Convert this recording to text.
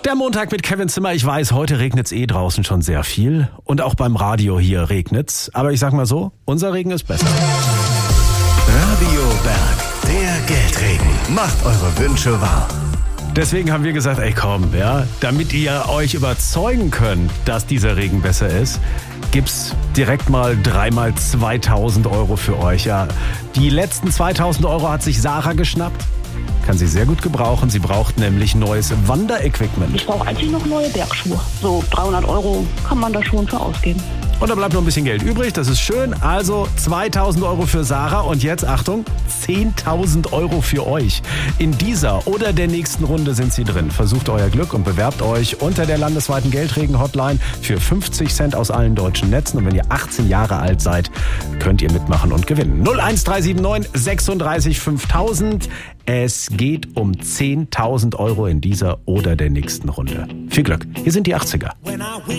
Der Montag mit Kevin Zimmer. Ich weiß, heute regnet's draußen schon sehr viel. Und auch beim Radio hier regnet's. Aber ich sag mal so, unser Regen ist besser. Radio Berg, der Geldregen. Macht eure Wünsche wahr. Deswegen haben wir gesagt, ey komm, ja, damit ihr euch überzeugen könnt, dass dieser Regen besser ist, gibt's direkt mal 3 x 2000 Euro für euch. Ja, die letzten 2000 Euro hat sich Sarah geschnappt. Kann sie sehr gut gebrauchen. Sie braucht nämlich neues Wanderequipment. Ich brauche eigentlich noch neue Bergschuhe. So 300 Euro kann man da schon für ausgeben. Und da bleibt noch ein bisschen Geld übrig, das ist schön. Also 2000 Euro für Sarah und jetzt, Achtung, 10.000 Euro für euch. In dieser oder der nächsten Runde sind sie drin. Versucht euer Glück und bewerbt euch unter der landesweiten Geldregen-Hotline für 50 Cent aus allen deutschen Netzen. Und wenn ihr 18 Jahre alt seid, könnt ihr mitmachen und gewinnen. 01379 36 5000. Es geht um 10.000 Euro in dieser oder der nächsten Runde. Viel Glück, hier sind die 80er.